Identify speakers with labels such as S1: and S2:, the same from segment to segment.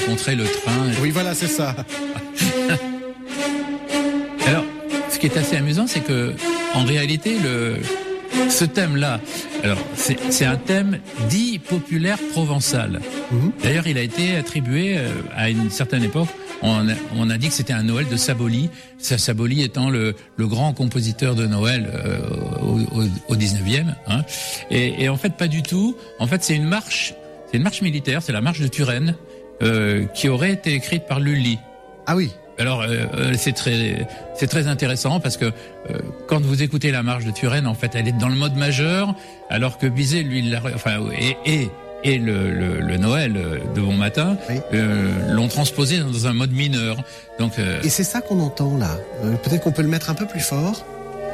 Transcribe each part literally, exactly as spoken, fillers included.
S1: Contrer le train.
S2: Oui, voilà, c'est ça.
S1: Alors, ce qui est assez amusant, c'est que, en réalité, le, ce thème-là, alors, c'est, c'est un thème dit populaire provençal. Mmh. D'ailleurs, il a été attribué euh, à une certaine époque. On a, on a dit que c'était un Noël de Saboli. Saboli étant le, le grand compositeur de Noël euh, au, au, au dix-neuvième. Hein. Et, et en fait, pas du tout. En fait, c'est une marche, c'est une marche militaire. C'est la marche de Turenne euh, qui aurait été écrite par Lully.
S2: Ah oui.
S1: Alors euh, c'est très c'est très intéressant parce que euh, quand vous écoutez la marche de Turenne, en fait, elle est dans le mode majeur, alors que Bizet, lui, l'a, enfin et et et le, le, le Noël de Bon Matin oui. euh, l'ont transposé dans un mode mineur. Donc euh,
S2: et c'est ça qu'on entend là. Euh, peut-être qu'on peut le mettre un peu plus fort.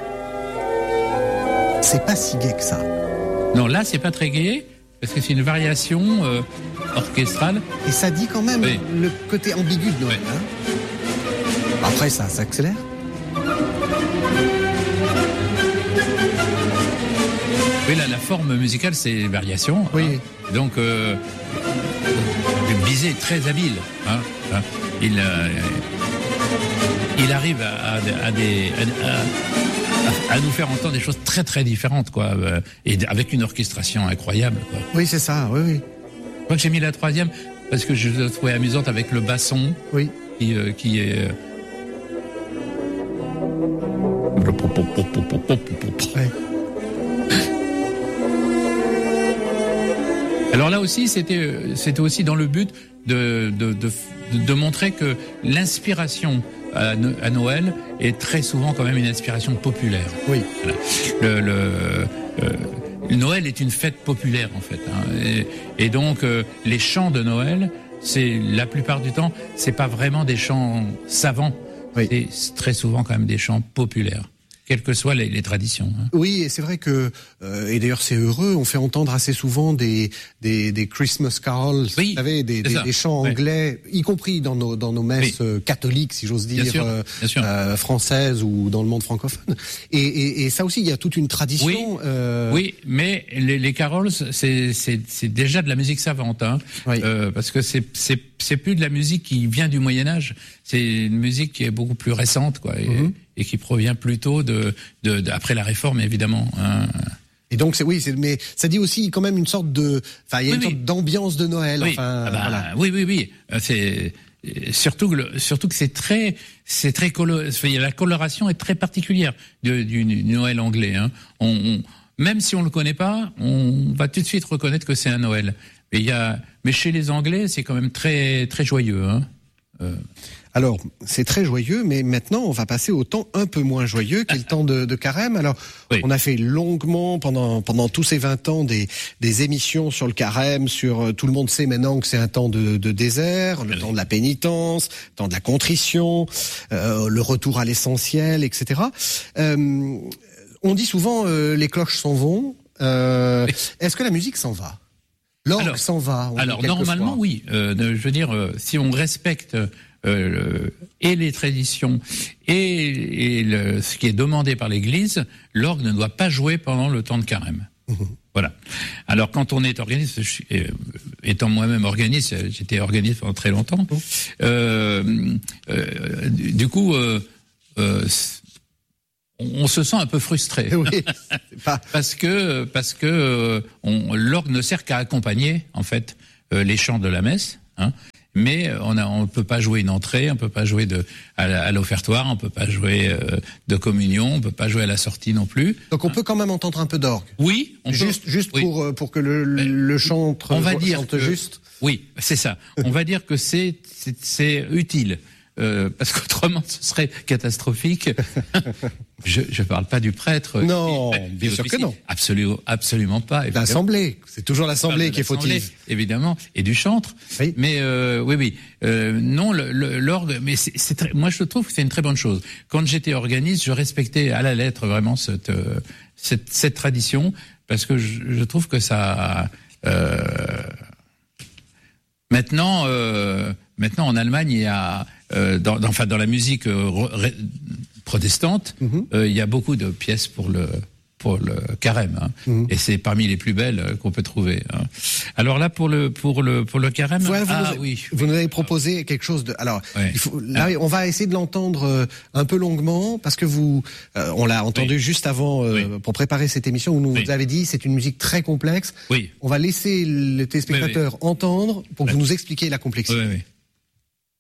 S2: C'est pas si gai que ça.
S1: Non, là c'est pas très gai parce que c'est une variation euh, orchestrale.
S2: Et ça dit quand même oui. le côté ambigu de Noël. Oui. Hein. Après, ça s'accélère.
S1: Oui, là, la forme musicale, c'est variation.
S2: Oui.
S1: Hein. Donc, euh, Bizet est très habile. Hein, hein. Il, euh, il arrive à, à, à, des, à, à nous faire entendre des choses très, très différentes, quoi. Et avec une orchestration incroyable, quoi.
S2: Oui, c'est ça, oui, oui.
S1: Je crois que j'ai mis la troisième parce que je la trouvais amusante avec le basson.
S2: Oui.
S1: Qui, euh, qui est...
S2: Ouais.
S1: Alors là aussi, c'était, c'était aussi dans le but de, de, de, de montrer que l'inspiration à, à Noël est très souvent quand même une inspiration populaire.
S2: Oui.
S1: Voilà. Le, le, euh, Noël est une fête populaire en fait, hein, et, et donc euh, les chants de Noël, c'est la plupart du temps, c'est pas vraiment des chants savants, oui. C'est très souvent quand même des chants populaires. Quelles que soient les, les traditions. Hein.
S2: Oui, et c'est vrai que, euh, et d'ailleurs c'est heureux, on fait entendre assez souvent des des, des Christmas carols,
S1: oui,
S2: vous savez, des, des, des chants oui. anglais, y compris dans nos dans nos messes oui. catholiques, si j'ose dire,
S1: bien sûr,
S2: euh,
S1: bien sûr.
S2: Euh, françaises ou dans le monde francophone. Et, et, et ça aussi, il y a toute une tradition.
S1: Oui,
S2: euh...
S1: oui, mais les, les carols, c'est c'est c'est déjà de la musique savante, hein, oui. euh, parce que c'est c'est c'est plus de la musique qui vient du Moyen Âge, c'est une musique qui est beaucoup plus récente, quoi. Et, mm-hmm. et qui provient plutôt de, de, de après la Réforme, évidemment. Hein.
S2: Et donc c'est oui, c'est, mais ça dit aussi quand même une sorte de, enfin il y a oui, une oui. sorte d'ambiance de Noël.
S1: Oui.
S2: Enfin,
S1: ah bah,
S2: voilà.
S1: oui, oui, oui. C'est surtout que le, surtout que c'est très, c'est très coloré. La coloration est très particulière du, du, du Noël anglais. Hein. On, on, même si on le connaît pas, on va tout de suite reconnaître que c'est un Noël. Mais il y a, mais chez les Anglais, c'est quand même très très joyeux. Hein. Euh.
S2: Alors, c'est très joyeux, mais maintenant, on va passer au temps un peu moins joyeux, qui est le temps de, de Carême. Alors, oui. on a fait longuement, pendant pendant tous ces vingt ans, des, des émissions sur le Carême, sur... Tout le monde sait maintenant que c'est un temps de, de désert, le oui. temps de la pénitence, le temps de la contrition, euh, le retour à l'essentiel, et cetera. Euh, on dit souvent, euh, les cloches s'en vont. Euh, oui. Est-ce que la musique s'en va ? L'orgue s'en va.
S1: Alors, normalement, fois. oui. Euh, je veux dire, euh, si on respecte... Euh, et les traditions et, et le, ce qui est demandé par l'Église, l'orgue ne doit pas jouer pendant le temps de Carême. Mmh. Voilà. Alors quand on est organiste, je, euh, étant moi-même organiste, j'étais organiste pendant très longtemps. Mmh. Euh, euh, du, du coup, euh, euh, on, on se sent un peu frustré,
S2: oui, pas...
S1: parce que parce que euh, on, l'orgue ne sert qu'à accompagner en fait euh, les chants de la messe. Hein. Mais on ne on peut pas jouer une entrée, on peut pas jouer de, à, à l'offertoire, on peut pas jouer euh, de communion, on peut pas jouer à la sortie non plus.
S2: Donc on peut quand même entendre un peu d'orgue.
S1: Oui, on
S2: juste
S1: peut,
S2: juste
S1: oui.
S2: pour pour que le, le chant
S1: on va dire
S2: chante
S1: que,
S2: juste.
S1: Oui, c'est ça. On va dire que c'est c'est, c'est utile. Euh, parce qu'autrement ce serait catastrophique. je je parle pas du prêtre.
S2: Non, qui, bien sûr que non.
S1: Absolument, absolument pas.
S2: L'assemblée, c'est toujours l'assemblée qui est fautive.
S1: Évidemment, et du chantre. Oui. Mais euh, oui, oui, euh, non, le, le, l'orgue. Mais c'est, c'est très, moi je trouve que c'est une très bonne chose. Quand j'étais organiste, je respectais à la lettre vraiment cette euh, cette, cette tradition parce que je, je trouve que ça. Euh, maintenant, euh, maintenant en Allemagne, il y a Euh, dans, dans, enfin, dans la musique euh, re, protestante, mm-hmm. euh, il y a beaucoup de pièces pour le pour le carême, hein. Mmh. Et c'est parmi les plus belles qu'on peut trouver. Hein. Alors là, pour le pour le pour le carême,
S2: voilà, vous
S1: ah
S2: nous,
S1: oui,
S2: vous
S1: oui.
S2: nous avez proposé quelque chose de. Alors,
S1: ouais.
S2: il faut, là, on va essayer de l'entendre un peu longuement parce que vous, euh, on l'a entendu
S1: oui.
S2: juste avant euh, oui. pour préparer cette émission où nous oui. vous avez dit c'est une musique très complexe.
S1: Oui.
S2: On va laisser les téléspectateurs oui, oui. entendre pour que oui. vous nous expliquiez la complexité.
S1: Oui, oui.